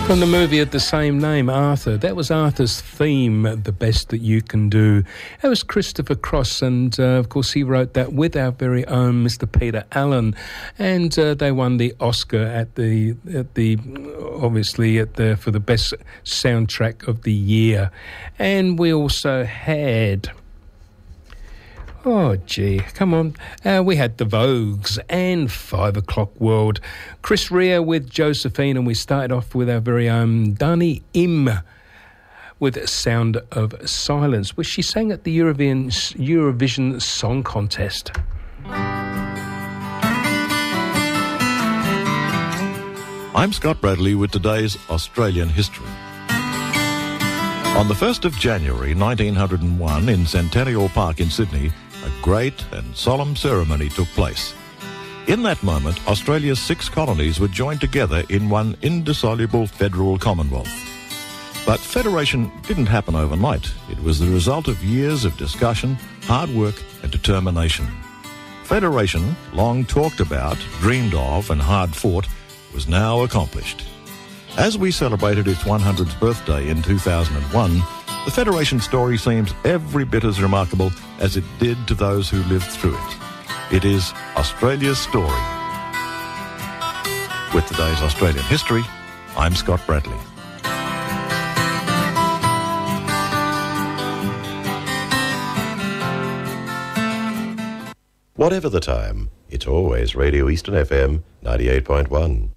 From the movie of the same name, Arthur. That was Arthur's theme, The Best That You Can Do. That was Christopher Cross, and of course he wrote that with our very own Mr. Peter Allen, and they won the Oscar for the best soundtrack of the year. And we also had... Oh, gee, come on. We had the Vogues and 5 O'Clock World. Chris Rea with Josephine, and we started off with our very own Dani Im with Sound of Silence, which she sang at the Eurovision Song Contest. I'm Scott Bradley with today's Australian history. On the 1st of January 1901 in Centennial Park in Sydney, a great and solemn ceremony took place. In that moment, Australia's 6 colonies were joined together in one indissoluble federal commonwealth. But federation didn't happen overnight. It was the result of years of discussion, hard work and determination. Federation, long talked about, dreamed of and hard fought, was now accomplished. As we celebrated its 100th birthday in 2001, the Federation story seems every bit as remarkable as it did to those who lived through it. It is Australia's story. With today's Australian history, I'm Scott Bradley. Whatever the time, it's always Radio Eastern FM 98.1.